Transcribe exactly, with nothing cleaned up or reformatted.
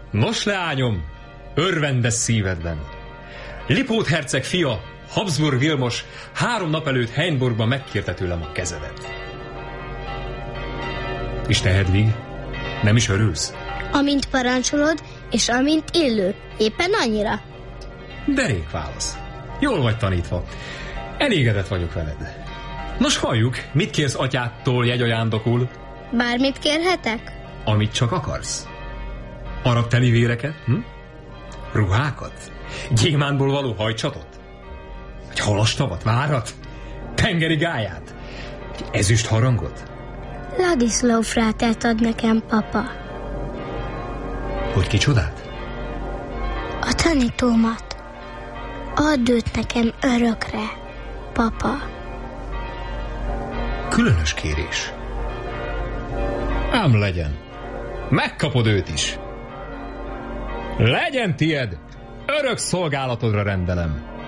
Nos, leányom, örvendes szívedben. Lipót herceg fia, Habsburg Vilmos három nap előtt Heinburgban megkérte tőlem a kezedet. És te, Hedvig, nem is örülsz? Amint parancsolod, és amint illő. Éppen annyira. Derék válasz. Jól vagy tanítva. Elégedett vagyok veled. Nos, halljuk, mit kérsz atyádtól jegyajándokul? Bármit kérhetek? Amit csak akarsz. Arabteli véreket? Hm? Ruhákat? Gyémántból való hajcsatot? Egy halastavat, várat? Tengeri gályát? Egy ezüst harangot? Ladislav frátert ad nekem, papa. Hogy kicsodát? A tanítómat. Add őt nekem örökre, papa. Különös kérés. Ám legyen. Megkapod őt is. Legyen tied. Örök szolgálatodra rendelem.